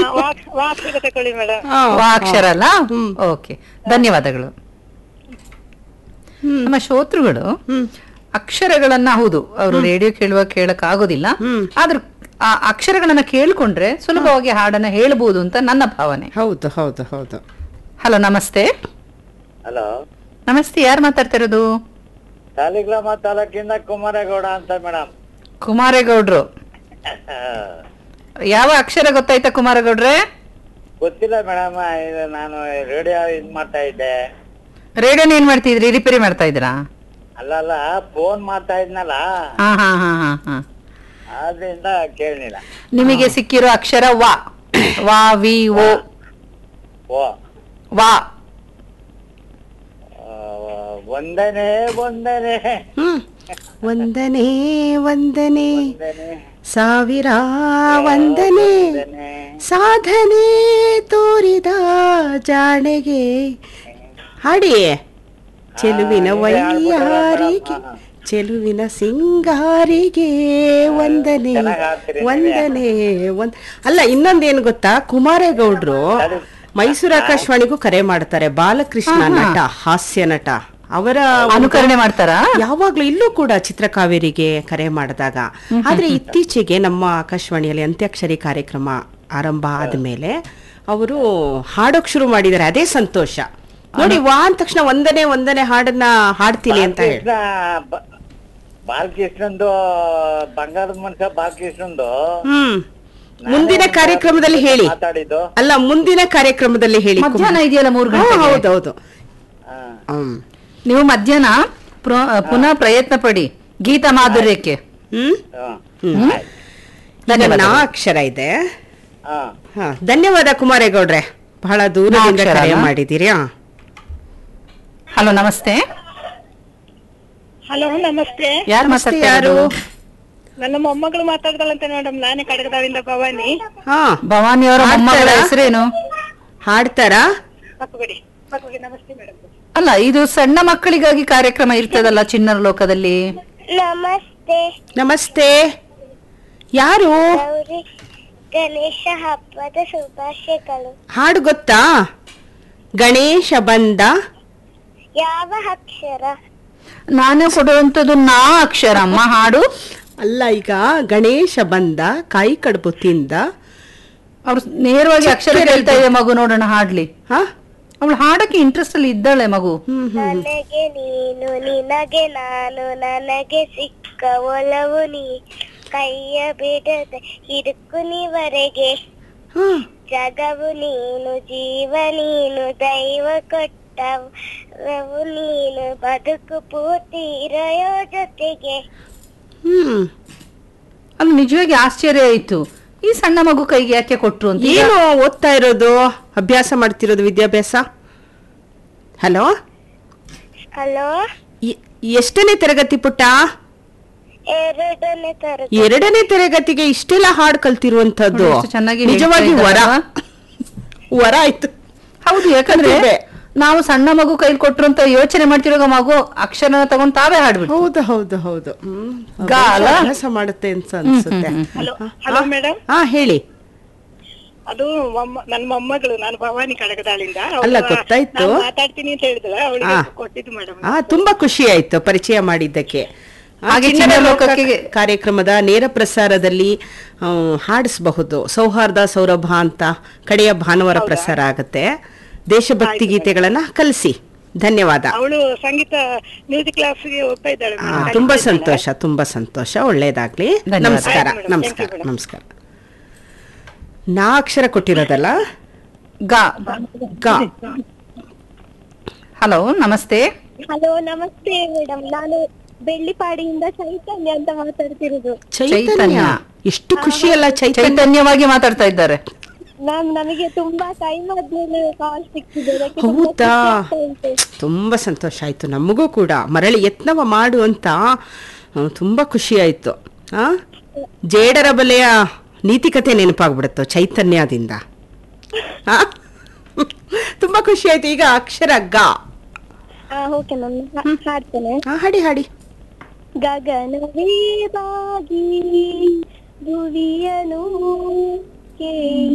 ವಾಕ್ಷರ ತಕೊಳ್ಳಿ madam. ವಾ ಅಕ್ಷರ ಅಲ್ಲ. Okay, ಧನ್ಯವಾದಗಳು. ನಮ್ಮ ಶ್ರೋತೃಗಳು ಅಕ್ಷರಗಳನ್ನ ಹೌದು ಅವರು ರೇಡಿಯೋ ಕೇಳಕ್ ಆಗೋದಿಲ್ಲ, ಆದ್ರೂ ಆ ಅಕ್ಷರಗಳನ್ನ ಕೇಳ್ಕೊಂಡ್ರೆ ಸುಲಭವಾಗಿ ಹಾಡನ್ನ ಹೇಳ್ಬೋದು ಅಂತ ನನ್ನ ಭಾವನೆ. ಹೌದು ಹೌದು ಹೌದು. ಹಲೋ, ನಮಸ್ತೆ. ಹಲೋ, ನಮಸ್ತೆ, ಯಾರು ಮಾತಾಡ್ತಿರೋದು? ಸಾಲಿಗ್ರಾಮ ತಾಲೂಕಿಂದ ಕುಮಾರೇಗೌಡ ಅಂತ ಮೇಡಮ್. ಕುಮಾರೇಗೌಡ್ರು, ಯಾವ ಅಕ್ಷರ ಗೊತ್ತಾಯ್ತಾ ಕುಮಾರೇಗೌಡ್ರೆ? ಗೊತ್ತಿಲ್ಲ ಮೇಡಮ್, ನಾನು ರೇಡಿಯೋ ಇದ್ ಮಾಡ್ತಾ ಇದ್ದೆ. ರೇಡಿಯೋನ ಏನ್ ಮಾಡ್ತಿದ್ರಿ? ರಿಪೇರಿ ಮಾಡ್ತಾ ಇದ್ರಾ? ಅಲ್ಲ, ಫೋನ್ ಮಾಡ್ತಾ ಇದ್ನಲ್ಲ, ಹಾ ಹಾ ಹಾ ಹಾ ಹಾ. ಆದ್ರಿಂದ ಕೇಳಲಿಲ್ಲ. ನಿಮಗೆ ಸಿಕ್ಕಿರೋ ಅಕ್ಷರ ವಾ. ವಾ ವಿ ಓ. ಓ, ವಾ. ವಂದನೆ ವಂದನೆ ವಂದನೆ ವಂದನೆ ವಂದನೆ ಸಾವಿರ ವಂದನೆ ಸಾಧನೆ ತೋರಿದ ಜಾಣೆಗೆ. ಹಾಡಿ. ಚೆಲುವಿನ ವೈಯಾರಿಗೆ ಚೆಲುವಿನ ಸಿಂಗಾರಿಗೆ ವಂದನೆ ವಂದನೆ ಅಲ್ಲ, ಇನ್ನೊಂದೇನು ಗೊತ್ತಾ, ಕುಮಾರೇಗೌಡ್ರು ಮೈಸೂರು ಆಕಾಶವಾಣಿಗೂ ಕರೆ ಮಾಡ್ತಾರೆ. ಬಾಲಕೃಷ್ಣ ನಟ, ಹಾಸ್ಯ ನಟ, ಅವರ ಅನುಕರಣೆ ಮಾಡ್ತಾರ ಯಾವಾಗ್ಲೂ. ಇಲ್ಲೂ ಕೂಡ ಚಿತ್ರಕಾವೇರಿಗೆ ಕರೆ ಮಾಡಿದಾಗ. ಆದ್ರೆ ಇತ್ತೀಚೆಗೆ ನಮ್ಮ ಆಕಾಶವಾಣಿಯಲ್ಲಿ ಅಂತ್ಯಾಕ್ಷರಿ ಕಾರ್ಯಕ್ರಮ ಆರಂಭ ಆದ್ಮೇಲೆ ಅವರು ಹಾಡೋಕ್ ಶುರು ಮಾಡಿದ್ದಾರೆ. ಅದೇ ಸಂತೋಷ ನೋಡಿ. ವಾ ಅಂದ ತಕ್ಷಣ ವಂದನೆ ವಂದನೆ ಹಾಡನ್ನ ಹಾಡ್ತೀನಿ ಅಂತ ಹೇಳಿ. ಬಾಲಕೃಷ್ಣಂದು ಬಂಗಾರದ ಮನುಷ್ಯ ಬಾಲಕೃಷ್ಣಂದು ಮುಂದಿನ ಕಾರ್ಯಕ್ರಮದಲ್ಲಿ ಹೇಳಿ. ಮಾತಾಡಿದ್ದು ಅಲ್ಲ, ಮುಂದಿನ ಕಾರ್ಯಕ್ರಮದಲ್ಲಿ ಹೇಳಿ. ಮಧ್ಯಾಹ್ನ ಇದೆಯಲ್ಲ 3 ಗಂಟೆ. ಹೌದೌದು. ನೀವು ಮಧ್ಯಾಹ್ನ ಪುನಃ ಪ್ರಯತ್ನ ಪಡಿ ಗೀತಾ ಮಾಧುರ್ಯಕ್ಕೆ. ನಾ ಅಕ್ಷರ ಇದೆ. ಧನ್ಯವಾದ ಕುಮಾರೇಗೌಡ್ರೆ, ಬಹಳ ದೂರದಿಂದ ಕರೆ ಮಾಡಿದ್ದೀರಿ. ಹಲೋ, ನಮಸ್ತೆ. ಹಲೋ, ನಮಸ್ತೆ. ಯಾರು ಮಾತಾಡ್ತಾರು? ನನ್ನ ಮೊಮ್ಮಗಳು ಮಾತಾಡ್ತಾಳಂತೆ ಮೇಡಮ್. ನಾನೇ ಕಡಗದಾಳಿಂದ ಭವಾನಿ. ಭವಾನಿ ಅವರ ಮೊಮ್ಮಗಳ ಹೆಸರೇನು? ಹಾಡ್ತಾರಾ? ನಮಸ್ತೆ ಮೇಡಮ್. ಅಲ್ಲ, ಇದು ಸಣ್ಣ ಮಕ್ಕಳಿಗಾಗಿ ಕಾರ್ಯಕ್ರಮ ಇರ್ತದಲ್ಲ ಚಿಣ್ಣರ ಲೋಕದಲ್ಲಿ. ನಮಸ್ತೆ. ನಮಸ್ತೆ, ಯಾರು? ಗಣೇಶ ಹಬ್ಬದ ಶುಭಾಶಯಗಳು. ಹಾಡು ಗೊತ್ತಾ? ಗಣೇಶ ಬಂದ. ಯಾವ ಅಕ್ಷರ? ನಾನು ಕೊಡುವಂತದ್ದು ನಾ ಅಕ್ಷರ. ಅಮ್ಮ ಹಾಡು. ಅಲ್ಲ, ಈಗ ಗಣೇಶ ಬಂದ, ಕಾಯಿ ಕಡುಬು ತಿಂದ. ಅವ್ರು ನೇರವಾಗಿ ಅಕ್ಷರ ಹೇಳ್ತಾ ಇದೆ ಮಗು, ನೋಡೋಣ ಹಾಡ್ಲಿ. ಅವಳು ಹಾಡಕ್ಕೆ ಇಂಟ್ರೆಸ್ಟ್ ಅಲ್ಲಿ ಇದ್ದಾಳೆ ಮಗು. ನನಗೆ ನೀನು, ನಿನಗೆ ನಾನು, ನನಗೆ ಸಿಕ್ಕ ಒಲವು ನೀ, ಕೈಯ ಬಿಡದೆ ಹಿಡುಕು ನೀವರೆಗೆ, ಜಗವು ನೀನು, ಜೀವ ನೀನು, ದೈವ ಕೊಟ್ಟವು ನೀನು, ಬದುಕು ಪೂರ್ತಿ ಇರೆಯೋ ಜೊತೆಗೆ. ಅದು ನಿಜವಾಗಿ ಆಶ್ಚರ್ಯ ಆಯ್ತು, ಈ ಸಣ್ಣ ಮಗು ಕೈಗೆ ಯಾಕೆ ಕೊಟ್ರು ಅಂತ. ಏನು ಓದ್ತಾ ಇರೋದು, ಅಭ್ಯಾಸ ಮಾಡ್ತಿರೋದು, ವಿದ್ಯಾಭ್ಯಾಸ? ಹಲೋ ಹಲೋ, ಎಷ್ಟನೇ ತರಗತಿ ಪುಟ್ಟ? 2ನೇ ತರಗತಿ. 2ನೇ ತರಗತಿಗೆ ಇಷ್ಟೆಲ್ಲ ಹಾಡು ಕಲ್ತಿರುವಂತದ್ದು ನಿಜವಾಗಿ ವರ ಆಯ್ತು. ಹೌದು, ಯಾಕಂದ್ರೆ ನಾವು ಸಣ್ಣ ಮಗು ಕೈಲಿ ಕೊಟ್ರು ಅಂತ ಯೋಚನೆ ಮಾಡ್ತಿರೋ ಮಗು ಅಕ್ಷರ ತಗೊಂಡ್ ತಾವೇ ಹಾಡ್ಬಿಟ್ಟು. ಹೌದು ಹೌದು ಹೌದು. ಅಭ್ಯಾಸ ಮಾಡುತ್ತೆ ಅಂತ ಅನ್ಸುತ್ತೆ. Hello madam. ಹೇಳಿ. ಅದು ನನ್ನ ಮೊಮ್ಮಗಳು, ನಾನು ಭವಾನಿ ಕಡಗದಾಳಿಂದ. ಅಲ್ಲ, ಗೊತ್ತಾಯ್ತು. ಮಾತಾಡ್ತೀನಿ ಅಂತ ಹೇಳಿದ್ರ, ಅವಳಿಗೆ ಕೊಟ್ಟಿದ್ದು ಮೇಡಮ್. ತುಂಬಾ ಖುಷಿ ಆಯ್ತು ಪರಿಚಯ ಮಾಡಿದ್ದಕ್ಕೆ. ಹಾಗೆ ಕಾರ್ಯಕ್ರಮದ ನೇರ ಪ್ರಸಾರದಲ್ಲಿ ಹಾಡಿಸಬಹುದು. ಸೌಹಾರ್ದ ಸೌರಭ ಅಂತ ಕಡೆಯ ಭಾನುವಾರ ಪ್ರಸಾರ ಆಗುತ್ತೆ. ದೇಶಭಕ್ತಿ ಗೀತೆಗಳನ್ನ ಕಲಿಸಿ. ಧನ್ಯವಾದ. ಅವಳು ಸಂಗೀತ ಮ್ಯೂಸಿಕ್ ಕ್ಲಾಸ್ಗೆ ಹೋಗ್ತಾ ಇದ್ದಾಳೆ. ತುಂಬಾ ಸಂತೋಷ, ತುಂಬಾ ಸಂತೋಷ. ಒಳ್ಳೇದಾಗ್ಲಿ. ನಮಸ್ಕಾರ. ನಮಸ್ಕಾರ. ನಮಸ್ಕಾರ. ನಾ ಅಕ್ಷರ ಕೊಟ್ಟಿರೋದಲ್ಲ. ಗಾ. ಹಲೋ, ನಮಸ್ತೆ. ಹಲೋ, ನಮಸ್ತೆ ಮೇಡಮ್. ನಾನು ಬೆಳ್ಳಿಪಾಡಿಯಿಂದ ಚೈತನ್ಯ ಅಂತ ಮಾತಾಡ್ತಿರೋದು. ಚೈತನ್ಯ, ಎಷ್ಟು ಖುಷಿ ಅಲ್ಲ. ಚೈತನ್ಯವಾಗಿ ಮಾತಾಡ್ತಾ ಇದ್ದಾರೆ. ಮ್ಯಾಮ್, ನಮಗೆ ತುಂಬಾ ಟೈಮ್ ಆದ್ಮೇಲೆ ಕಾಲ್ ಸಿಕ್ಕಿದೆ. ಹೌದಾ? ತುಂಬಾ ಸಂತೋಷ ಆಯ್ತು. ನಮಗೂ ಕೂಡ ಮರಳಿ ಯತ್ನವ ಮಾಡು ಅಂತ ತುಂಬಾ ಖುಷಿ ಆಯ್ತು. ಜೇಡರ ಬಲೆಯ ನೀತಿಕತೆ ನೆನಪಾಗ್ಬಿಡುತ್ತೋ ಚೈತನ್ಯದಿಂದ. ತುಂಬಾ ಖುಷಿ ಆಯ್ತು. ಈಗ ಅಕ್ಷರ ಗ. Okay ma'am, ಹಾಡ್ತೇನೆ. ಹಾಡಿ ಹಾಡಿ. ಗಗನವೇ ಬಾಗಿ ಭುವಿಯನು